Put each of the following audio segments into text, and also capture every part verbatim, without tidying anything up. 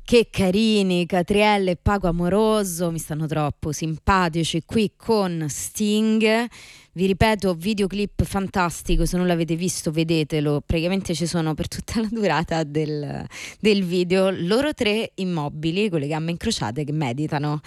Che carini, Catrielle e Paco Amoroso, mi stanno troppo simpatici qui con Sting. Vi ripeto, videoclip fantastico, se non l'avete visto vedetelo, praticamente ci sono per tutta la durata del, del video loro tre immobili con le gambe incrociate che meditano,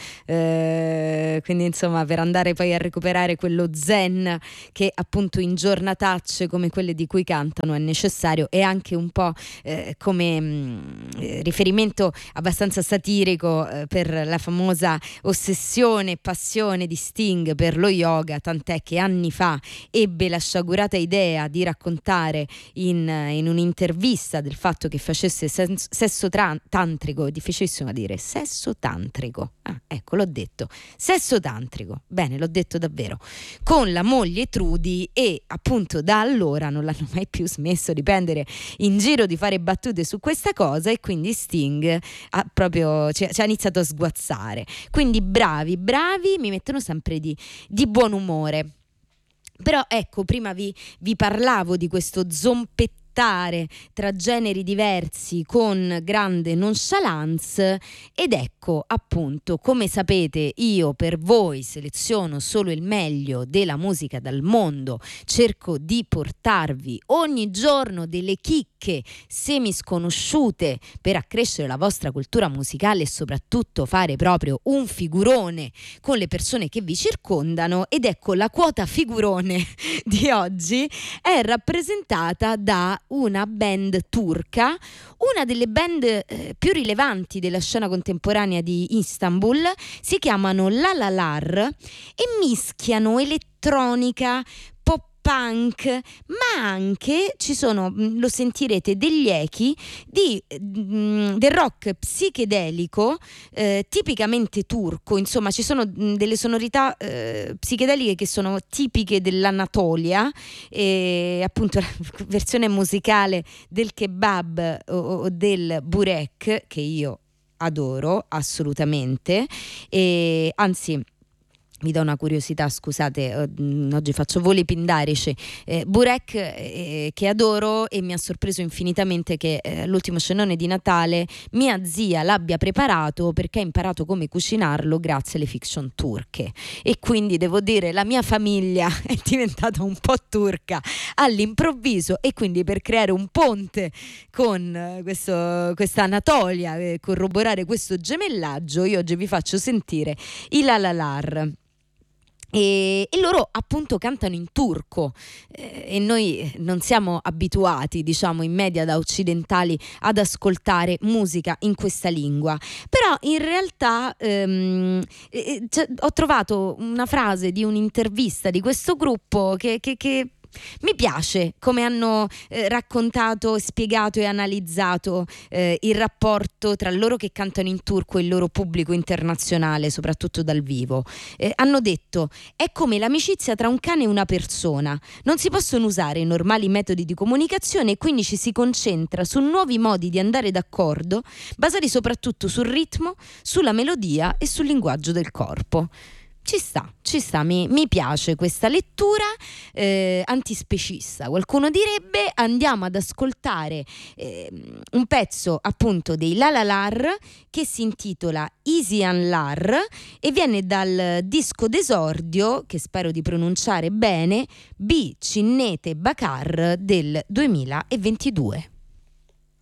eh, quindi insomma per andare poi a recuperare quello zen che appunto in giornatacce come quelle di cui cantano è necessario, e anche un po' eh, come mh, riferimento abbastanza satirico eh, per la famosa ossessione e passione di Sting per lo yoga, tant'è che anni fa ebbe la sciagurata idea di raccontare in, in un'intervista del fatto che facesse sens- sesso tra- tantrico, difficilissimo a dire, sesso tantrico, ah, ecco l'ho detto, sesso tantrico, bene, l'ho detto davvero, con la moglie Trudy, e appunto da allora non l'hanno mai più smesso di prendere in giro, di fare battute su questa cosa, e quindi Sting ha proprio ci, ci ha iniziato a sguazzare. Quindi bravi, bravi, mi mettono sempre di, di buon umore. Però ecco, prima vi, vi parlavo di questo zompettare tra generi diversi con grande nonchalance, ed ecco appunto, come sapete io per voi seleziono solo il meglio della musica dal mondo, cerco di portarvi ogni giorno delle chicche semi sconosciute per accrescere la vostra cultura musicale e soprattutto fare proprio un figurone con le persone che vi circondano. Ed ecco, la quota figurone di oggi è rappresentata da una band turca, una delle band eh, più rilevanti della scena contemporanea di Istanbul. Si chiamano Lalalar e mischiano elettronica, pop punk, ma anche ci sono, lo sentirete, degli echi di, mh, del rock psichedelico eh, tipicamente turco. Insomma, ci sono mh, delle sonorità eh, psichedeliche che sono tipiche dell'Anatolia, e appunto la versione musicale del kebab o, o del burek, che io adoro assolutamente, e anzi vi do una curiosità, scusate, oggi faccio voli pindarici. eh, Burek eh, che adoro, e mi ha sorpreso infinitamente che eh, l'ultimo cenone di Natale mia zia l'abbia preparato perché ha imparato come cucinarlo grazie alle fiction turche, e quindi devo dire la mia famiglia è diventata un po' turca all'improvviso, e quindi per creare un ponte con questo, questa Anatolia, eh, corroborare questo gemellaggio, io oggi vi faccio sentire i Lalalar. E, e loro appunto cantano in turco, eh, e noi non siamo abituati, diciamo, in media da occidentali ad ascoltare musica in questa lingua. Però in realtà ehm, eh, cioè, ho trovato una frase di un'intervista di questo gruppo che, che, che mi piace come hanno eh, raccontato, spiegato e analizzato eh, il rapporto tra loro che cantano in turco e il loro pubblico internazionale, soprattutto dal vivo. Eh, hanno detto: è come l'amicizia tra un cane e una persona, non si possono usare i normali metodi di comunicazione, e quindi ci si concentra su nuovi modi di andare d'accordo, basati soprattutto sul ritmo, sulla melodia e sul linguaggio del corpo. Ci sta, ci sta, mi, mi piace questa lettura eh, antispecista, qualcuno direbbe. Andiamo ad ascoltare eh, un pezzo appunto dei Lalalar che si intitola Isian Lar e viene dal disco d'esordio, che spero di pronunciare bene, B Cinnete Bakar del duemilaventidue.